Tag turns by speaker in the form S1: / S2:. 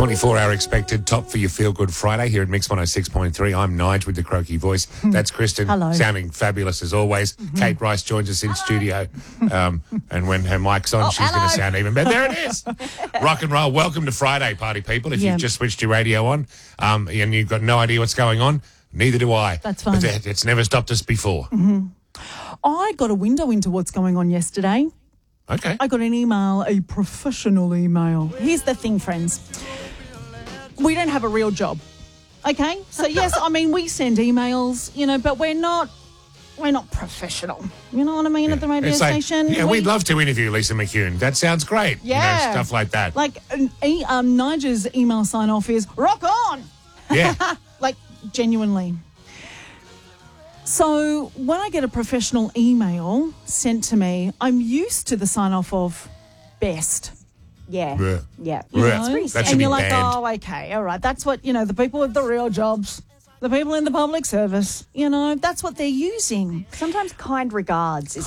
S1: 24-hour expected top for your Feel-Good Friday here at Mix 106.3. I'm Nige with the croaky voice. That's Kristen.
S2: Hello.
S1: Sounding fabulous as always. Kate Rice joins us in studio. And when her mic's on, she's going to sound even better. There it is. Rock and roll. Welcome to Friday, party people. If you've just switched your radio on and you've got no idea what's going on, neither do I.
S2: That's fine.
S1: But it's never stopped us before.
S2: I got a window into what's going on yesterday.
S1: Okay.
S2: I got an email, a professional email. Here's the thing, friends. We don't have a real job, okay? So, yes, I mean, we send emails, but we're not professional. You know what I mean, at the radio
S1: It's like,
S2: station?
S1: yeah, we'd love to interview Lisa McCune. That sounds great.
S2: Yeah.
S1: Stuff like that.
S2: Like, Nigel's email sign-off is, rock on!
S1: Yeah.
S2: Like, genuinely. So when I get a professional email sent to me, I'm used to the sign-off of best.
S3: Yeah.
S1: Bleh.
S3: Yeah.
S1: Bleh.
S3: Pretty
S1: That should
S2: And
S1: be
S2: you're like,
S1: banned.
S2: oh, okay, all right. That's what, the people with the real jobs, the people in the public service, that's what they're using.
S3: Sometimes kind regards is